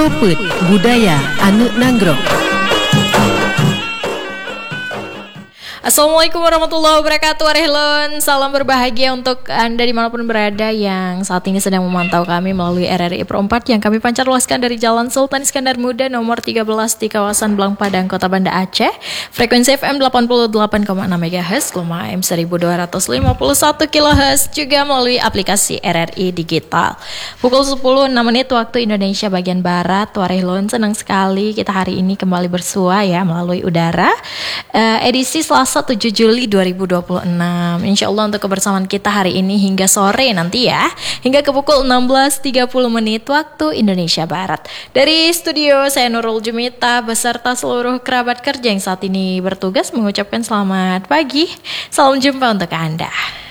Propet Budaya Anu Nanggro. Assalamualaikum warahmatullahi wabarakatuh. Arehilun, salam berbahagia untuk Anda dimanapun berada yang saat ini sedang memantau kami melalui RRI Pro 4 yang kami pancar luaskan dari Jalan Sultan Iskandar Muda nomor 13 di kawasan Blang Padang, Kota Banda Aceh. Frekuensi FM 88,6 MHz, Luma AM 1251 kHz, juga melalui aplikasi RRI Digital. Pukul 10.06 waktu Indonesia bagian Barat. Arehilun, senang sekali kita hari ini kembali bersua ya melalui udara. Edisi Selasa 7 Juli 2026. Insya Allah untuk kebersamaan kita hari ini hingga sore nanti ya, hingga ke pukul 16.30 waktu Indonesia Barat. Dari studio saya Nurul Jumita beserta seluruh kerabat kerja yang saat ini bertugas mengucapkan selamat pagi. Salam jumpa untuk Anda.